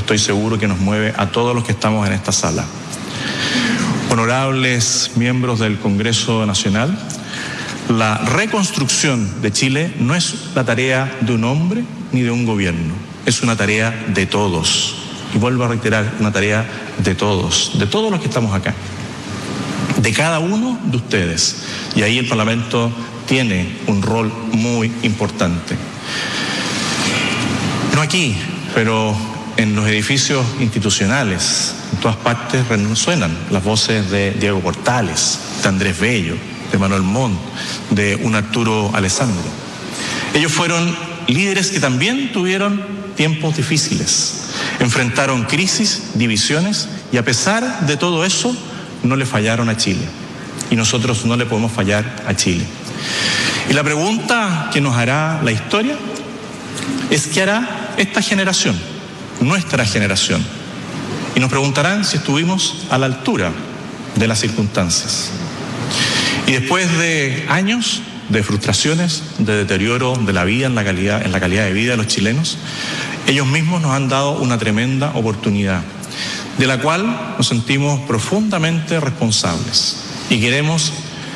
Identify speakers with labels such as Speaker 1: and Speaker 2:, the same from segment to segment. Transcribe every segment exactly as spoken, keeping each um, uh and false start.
Speaker 1: estoy seguro que nos mueve a todos los que estamos en esta sala. Honorables miembros del Congreso Nacional, la reconstrucción de Chile no es la tarea de un hombre ni de un gobierno, es una tarea de todos. Y vuelvo a reiterar, una tarea de todos, de todos los que estamos acá, de cada uno de ustedes. Y ahí el Parlamento tiene un rol muy importante. No aquí, pero en los edificios institucionales, en todas partes resuenan las voces de Diego Portales, de Andrés Bello, de Manuel Montt, de un Arturo Alessandro. Ellos fueron líderes que también tuvieron tiempos difíciles, enfrentaron crisis, divisiones, y a pesar de todo eso, no le fallaron a Chile. Y nosotros no le podemos fallar a Chile. Y la pregunta que nos hará la historia es ¿qué hará esta generación, nuestra generación? Y nos preguntarán si estuvimos a la altura de las circunstancias. Y después de años de frustraciones, de deterioro de la vida en la calidad, en la calidad de vida de los chilenos, ellos mismos nos han dado una tremenda oportunidad, de la cual nos sentimos profundamente responsables. Y queremos,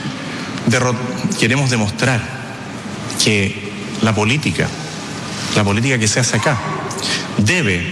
Speaker 1: queremos demostrar que la política, la política que se hace acá, debe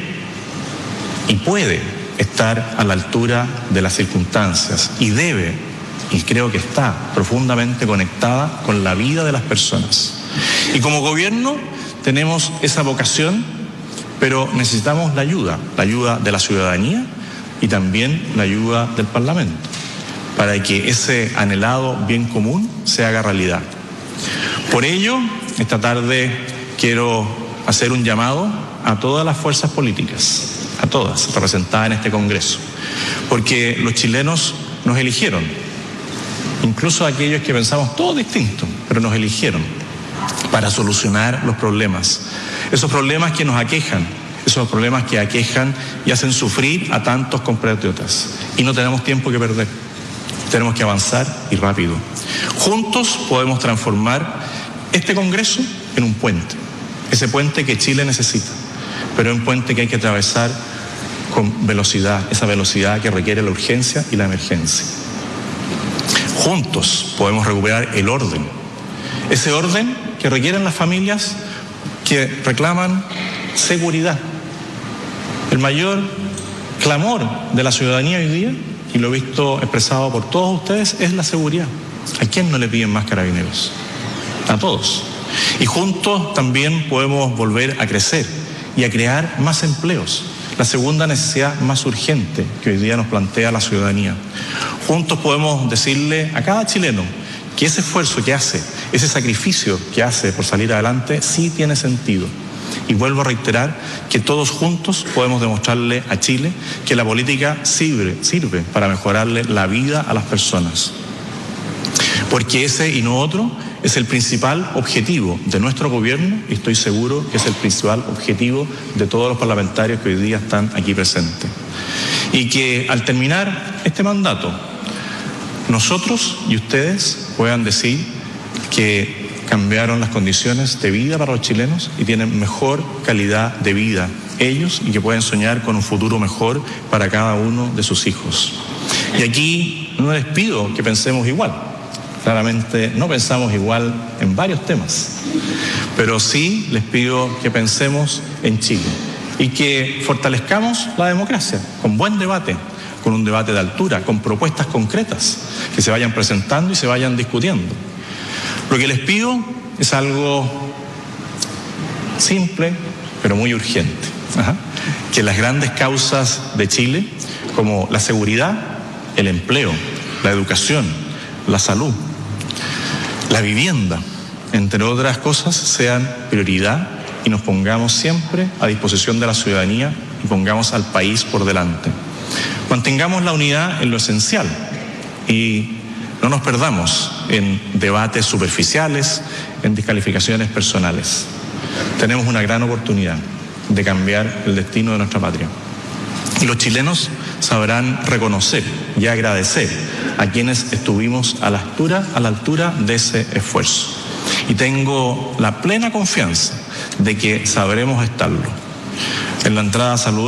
Speaker 1: y puede estar a la altura de las circunstancias y debe, y creo que está profundamente conectada con la vida de las personas. Y como gobierno tenemos esa vocación, pero necesitamos la ayuda, la ayuda de la ciudadanía y también la ayuda del Parlamento, para que ese anhelado bien común se haga realidad. Por ello, esta tarde quiero hacer un llamado a todas las fuerzas políticas, a todas representadas en este Congreso, porque los chilenos nos eligieron, incluso aquellos que pensamos todo distinto, pero nos eligieron para solucionar los problemas, esos problemas que nos aquejan, esos problemas que aquejan y hacen sufrir a tantos compatriotas. Y no tenemos tiempo que perder, tenemos que avanzar y rápido. Juntos podemos transformar este Congreso en un puente, ese puente que Chile necesita, pero un puente que hay que atravesar con velocidad, esa velocidad que requiere la urgencia y la emergencia. Juntos podemos recuperar el orden, ese orden que requieren las familias que reclaman seguridad. El mayor clamor de la ciudadanía hoy día, y lo he visto expresado por todos ustedes, es la seguridad. ¿A quién no le piden más carabineros? A todos. Y juntos también podemos volver a crecer y a crear más empleos, la segunda necesidad más urgente que hoy día nos plantea la ciudadanía. Juntos podemos decirle a cada chileno que ese esfuerzo que hace, ese sacrificio que hace por salir adelante, sí tiene sentido. Y vuelvo a reiterar que todos juntos podemos demostrarle a Chile que la política sirve, sirve para mejorarle la vida a las personas. Porque ese y no otro es el principal objetivo de nuestro gobierno y estoy seguro que es el principal objetivo de todos los parlamentarios que hoy día están aquí presentes. Y que al terminar este mandato, nosotros y ustedes puedan decir que cambiaron las condiciones de vida para los chilenos y tienen mejor calidad de vida ellos y que pueden soñar con un futuro mejor para cada uno de sus hijos. Y aquí no les pido que pensemos igual. Claramente no pensamos igual en varios temas, pero sí les pido que pensemos en Chile y que fortalezcamos la democracia con buen debate, con un debate de altura, con propuestas concretas que se vayan presentando y se vayan discutiendo. Lo que les pido es algo simple, pero muy urgente. Ajá. Que las grandes causas de Chile, como la seguridad, el empleo, la educación, la salud, la vivienda, entre otras cosas, sean prioridad y nos pongamos siempre a disposición de la ciudadanía y pongamos al país por delante. Mantengamos la unidad en lo esencial y no nos perdamos en debates superficiales, en descalificaciones personales. Tenemos una gran oportunidad de cambiar el destino de nuestra patria. Y los chilenos sabrán reconocer y agradecer a quienes estuvimos a la altura, a la altura de ese esfuerzo. Y tengo la plena confianza de que sabremos estarlo. En la entrada saludo